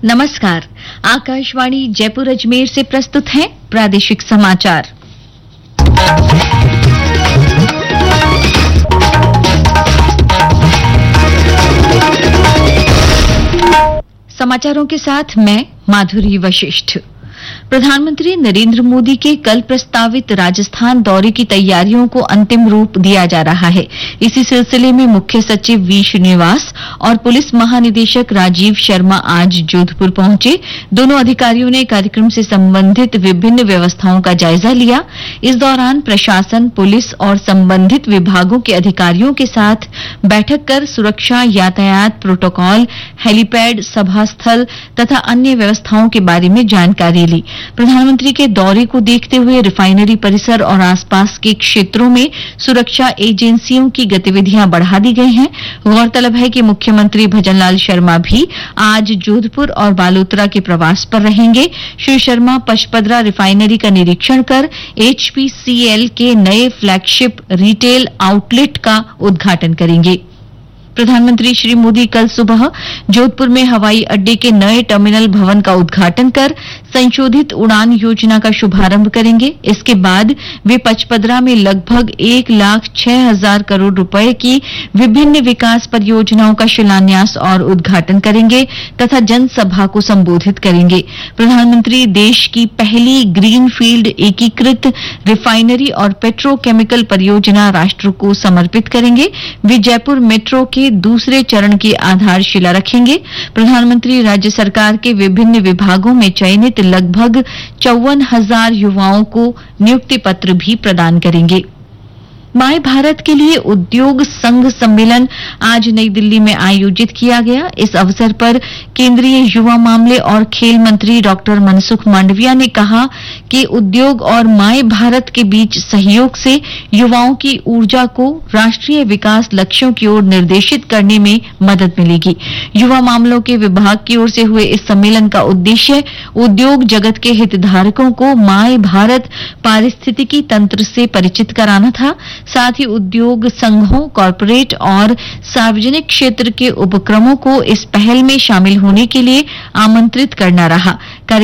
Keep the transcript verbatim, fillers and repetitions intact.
नमस्कार। आकाशवाणी जयपुर अजमेर से प्रस्तुत है प्रादेशिक समाचार। समाचारों के साथ मैं माधुरी वशिष्ठ। प्रधानमंत्री नरेंद्र मोदी के कल प्रस्तावित राजस्थान दौरे की तैयारियों को अंतिम रूप दिया जा रहा है। इसी सिलसिले में मुख्य सचिव वी श्रीनिवास और पुलिस महानिदेशक राजीव शर्मा आज जोधपुर पहुंचे। दोनों अधिकारियों ने कार्यक्रम से संबंधित विभिन्न व्यवस्थाओं का जायजा लिया। इस दौरान प्रशासन, पुलिस और संबंधित विभागों के अधिकारियों के साथ बैठक कर सुरक्षा, यातायात प्रोटोकॉल, हेलीपैड, सभा स्थल तथा अन्य व्यवस्थाओं के बारे में जानकारी ली। प्रधानमंत्री के दौरे को देखते हुए रिफाइनरी परिसर और आसपास के क्षेत्रों में सुरक्षा एजेंसियों की गतिविधियां बढ़ा दी गई हैं। गौरतलब है कि मुख्यमंत्री भजनलाल शर्मा भी आज जोधपुर और बालोतरा के प्रवास पर रहेंगे। श्री शर्मा पचपदरा रिफाइनरी का निरीक्षण कर एचपीसीएल के नए फ्लैगशिप रिटेल आउटलेट का उद्घाटन करेंगे। प्रधानमंत्री श्री मोदी कल सुबह जोधपुर में हवाई अड्डे के नए टर्मिनल भवन का उद्घाटन कर संशोधित उड़ान योजना का शुभारंभ करेंगे। इसके बाद वे पचपदरा में लगभग एक लाख छह हजार करोड़ रुपए की विभिन्न विकास परियोजनाओं का शिलान्यास और उद्घाटन करेंगे तथा जनसभा को संबोधित करेंगे। प्रधानमंत्री देश की पहली ग्रीनफील्ड एकीकृत रिफाइनरी और पेट्रोकेमिकल परियोजना राष्ट्र को समर्पित करेंगे। वे जयपुर मेट्रो के दूसरे चरण की आधारशिला रखेंगे। प्रधानमंत्री राज्य सरकार के विभिन्न विभागों में चयनित लगभग चौवन हजार युवाओं को नियुक्ति पत्र भी प्रदान करेंगे। माय भारत के लिए उद्योग संघ सम्मेलन आज नई दिल्ली में आयोजित किया गया। इस अवसर पर केंद्रीय युवा मामले और खेल मंत्री डॉक्टर मनसुख मांडविया ने कहा कि उद्योग और माय भारत के बीच सहयोग से युवाओं की ऊर्जा को राष्ट्रीय विकास लक्ष्यों की ओर निर्देशित करने में मदद मिलेगी। युवा मामलों के विभाग की ओर से हुए इस सम्मेलन का उद्देश्य उद्योग जगत के हितधारकों को माय भारत पारिस्थितिकी तंत्र से परिचित कराना था। साथ ही उद्योग संघों, कॉरपोरेट और सार्वजनिक क्षेत्र के उपक्रमों को इस पहल में शामिल होने के लिए आमंत्रित करना रहा।